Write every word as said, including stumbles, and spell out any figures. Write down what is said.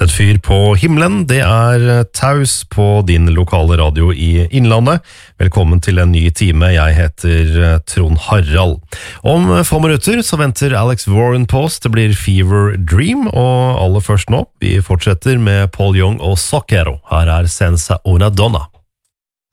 Sett fyr på himmelen, det er Taus på din lokale radio i Innlandet. Velkommen til en ny time, jeg heter Trond Harald. Om få minutter så venter Alex Warren på oss, det blir Fever Dream, og aller først nå, vi fortsetter med Paul Young og Sockero. Her er Senza una Donna.